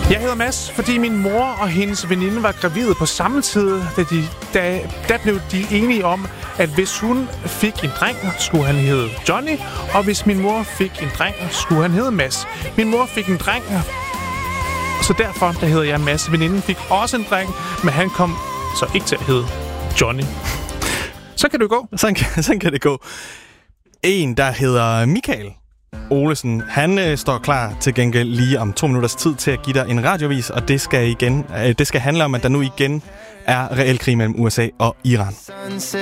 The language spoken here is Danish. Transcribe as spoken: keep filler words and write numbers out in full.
Jeg hedder Mads, fordi min mor og hendes veninde var gravide på samme tid, da, de, da, da blev de enige om, at hvis hun fik en dreng, skulle han hedde Johnny, og hvis min mor fik en dreng, skulle han hedde Mads. Min mor fik en dreng, så derfor der hedder jeg Mads. Veninden fik også en dreng, men han kom så ikke til at hedde Johnny. Så kan det gå. Sådan kan, sådan kan det gå. En, der hedder Michael Olesen, han øh, står klar til gengæld lige om to minutters tid til at give dig en radiovis, og det skal igen, øh, det skal handle om, at der nu igen er reel krig mellem U S A og Iran.